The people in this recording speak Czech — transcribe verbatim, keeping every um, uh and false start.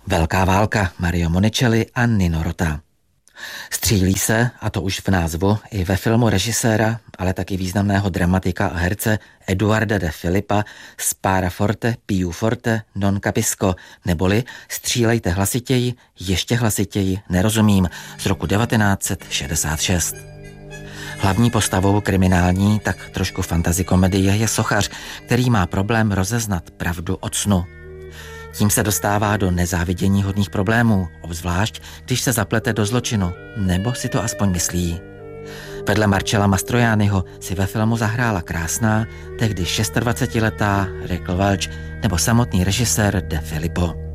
Velká válka, Mario Monicelli a Nino Rota. Střílí se, a to už v názvu, i ve filmu režiséra, ale taky významného dramatika a herce Eduarda de Filippa Spara forte, più forte, non capisco, neboli Střílejte hlasitěji, ještě hlasitěji, nerozumím, z roku devatenáct set šedesát šest. Hlavní postavou kriminální, tak trošku fantasy komedie je sochař, který má problém rozeznat pravdu od snu. Tím se dostává do nezávidění hodných problémů, obzvlášť když se zaplete do zločinu, nebo si to aspoň myslí. Vedle Marcella Mastroianniho si ve filmu zahrála krásná, tehdy dvacetišestiletá Raquel Welch nebo samotný režisér De Filippo.